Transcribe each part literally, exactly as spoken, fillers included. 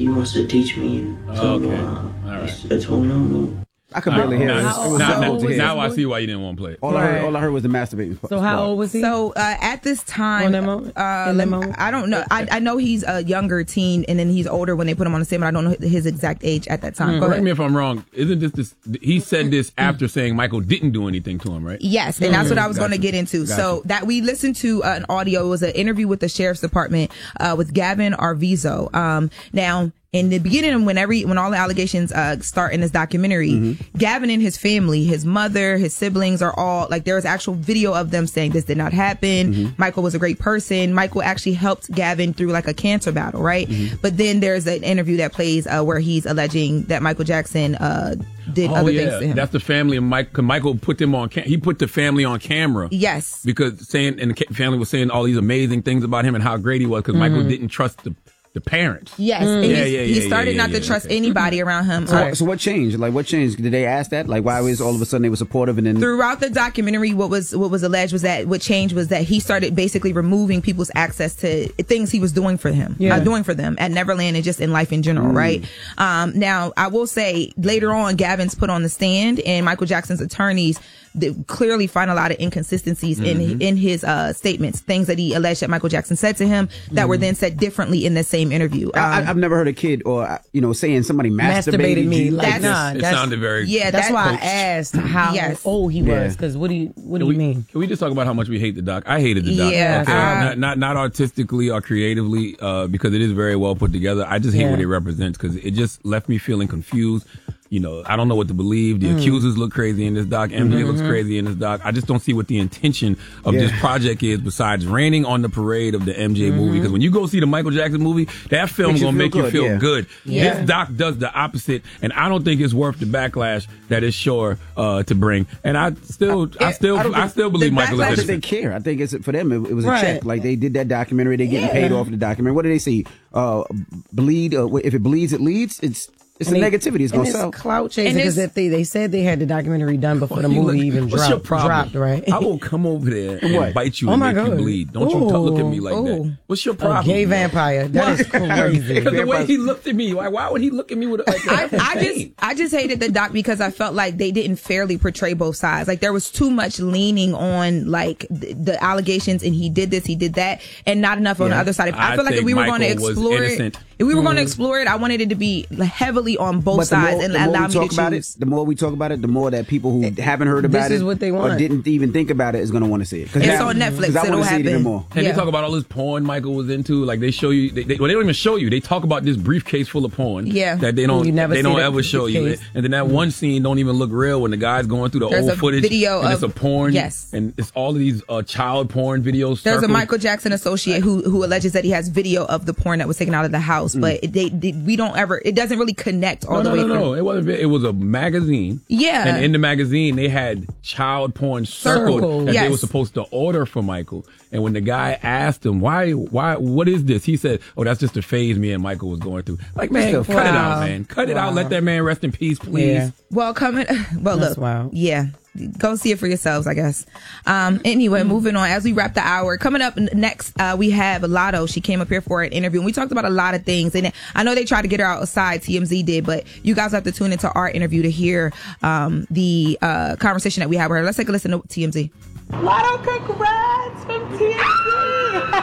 he wants to teach me. So, okay. uh, All right. I told him. I could barely hear it. Now, It was now, so now, weird. now I see why you didn't want to play it. All, I heard, all I heard was the masturbating. So how old was he? So uh, at this time, On that moment? uh, In that moment? I don't know. I, I know he's a younger teen, and then he's older when they put him on the same. But I don't know his exact age at that time. Go Correct ahead. me if I'm wrong. Isn't this this? He said this after saying Michael didn't do anything to him, right? Yes, and that's what I was Gotcha. going to get into. Gotcha. So that we listened to uh, an audio. It was an interview with the sheriff's department uh, with Gavin Arvizo. Um, now. In the beginning, when every when all the allegations uh, start in this documentary, Mm-hmm. Gavin and his family, his mother, his siblings are all like there was actual video of them saying this did not happen. Mm-hmm. Michael was a great person. Michael actually helped Gavin through like a cancer battle, right? Mm-hmm. But then there's an interview that plays uh, where he's alleging that Michael Jackson uh, did Oh other yeah, things to him. that's the family of Mike. 'Cause Michael put them on. Cam- he put the family on camera. Yes, because saying and the ca- family was saying all these amazing things about him and how great he was. Because Michael didn't trust the the parents. yes. Yeah, And he's- yeah, he yeah, started yeah, not yeah, to trust okay. anybody around him. So, Uh, so what changed? Like, what changed? Did they ask that? Like, why was all of a sudden they were supportive and then Throughout the documentary, what was what was alleged was that what changed was that he started basically removing people's access to things he was doing for him, Yeah. uh, doing for them at Neverland and just in life in general, right? Um, now, I will say later on, Gavin's put on the stand, and Michael Jackson's attorneys they clearly find a lot of inconsistencies in in his uh, statements, things that he alleged that Michael Jackson said to him that were then said differently in the same interview. Um, I, I've never heard a kid or uh, you know saying somebody masturbated, Masturbated me. you. Like, That's- nah, It that's, sounded very. yeah, that's that- why I asked how Yes. old he Yeah. was. Because what do you what do Can you we, mean? can we just talk about how much we hate the doc? I hated the doc. Yeah, Okay? um, not, not not artistically or creatively, uh, because it is very well put together. I just hate Yeah. what it represents because it just left me feeling confused. You know, I don't know what to believe. The accusers look crazy in this doc. M J looks crazy in this doc. I just don't see what the intention of Yeah. this project is besides raining on the parade of the M J movie. Because when you go see the Michael Jackson movie, that film Makes you gonna feel make you good, feel yeah. good. Yeah. This doc does the opposite, and I don't think it's worth the backlash that it's sure uh, to bring. And I still, I, still, I I, don't think still believe the Michael I is don't think innocent. they care. I think it's for them. It, it was a Right. check. Like they did that documentary. They're getting Yeah. paid off the documentary. What do they see? Uh, bleed. Uh, if it bleeds, it leads. It's it's And the they- negativity. It's and gonna sell. clout chasing And because it's- if they they said they had the documentary done before the You movie look- even what's dropped, your problem? dropped, right? I will come over there and What? bite you Oh and my make you God. bleed. Don't you t- look at me like Ooh. that. What's your A problem? gay vampire. That is crazy. Because the way he looked at me, like, why would he look at me with like I, that? I just I just hated the doc because I felt like they didn't fairly portray both sides. Like there was too much leaning on like the, the allegations and he did this, he did that, and not enough on the Yeah. other side. If, I, I feel like if think we were going to Michael was explore it, innocent. if we were going to explore it, I wanted it to be heavily on both But the sides more, and the more allow we me talk to about choose. it, the more we talk about it, the more that people who haven't heard about This it is what they or want. didn't even think about it is going to want to see it. 'Cause It's now- on Netflix. 'cause I It'll want to see it happen. even more. And Yeah. they talk about all this porn Michael was into. Like they show you, they, they, well, they don't even show you. They talk about this briefcase full of porn. Yeah. That they don't, You never they see don't the ever show you. briefcase. And then that one scene don't even look real when the guy's going through the There's old a footage. video and of- it's a porn. yes. And it's all of these uh, child porn videos. There's a circled. Michael Jackson associate who who alleges that he has video of the porn that was taken out of the house, but it, they, they we don't ever. It doesn't really connect all No, the no, way no, through. no. It wasn't. It was a magazine. Yeah. And in the magazine, they had child porn circled Circled. that Yes. they were supposed to order for Michael. And when the guy asked him, why, why, what is this? He said, oh, that's just a phase me and Michael was going through. Like, man, Wow. cut it out, man. Cut it out. Wow. Let that man rest in peace, please. Yeah. Well, coming. Well, That's look. wild. Yeah. Go see it for yourselves, I guess. Um, anyway, moving on. As we wrap the hour, coming up n- next, uh, we have Lotto. She came up here for an interview, and we talked about a lot of things. And I know they tried to get her outside, T M Z did, but you guys have to tune into our interview to hear um, the uh, conversation that we had with her. Let's take a listen to T M Z. Lotto, congrats from T M Z.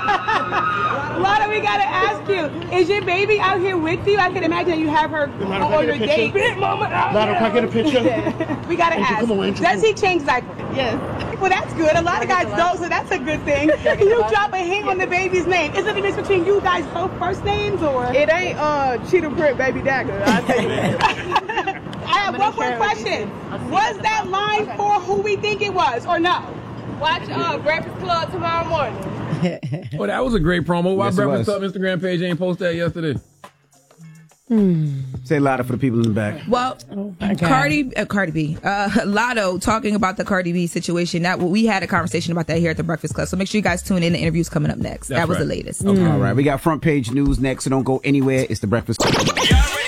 Lotto, we gotta ask you, is your baby out here with you? I can imagine you have her Lotto, on can I your get a picture? date. Big mama out Lotto, can I get a picture? We gotta Angel, ask, come on, Angel, does come he change diapers? Yes. Well, that's good. A lot of guys don't, so that's a good thing. Can you drop a hint on the baby's name? Is it a difference between you guys both first names, or? It ain't uh Cheetah Print Baby Dagger. I tell you that. I have one more question. Was that line for who we think it was, or no? Watch uh Breakfast Club tomorrow morning. Well, that was a great promo. Why Yes, it Breakfast was. Up Instagram page ain't post that yesterday? Say louder for the people in the back. Well, Cardi, uh, Cardi B, uh, Lotto talking about the Cardi B situation. That we had a conversation about that here at the Breakfast Club. So make sure you guys tune in. The interview's coming up next. That's that was right. the latest. All right, we got front page news next, so don't go anywhere. It's the Breakfast Club.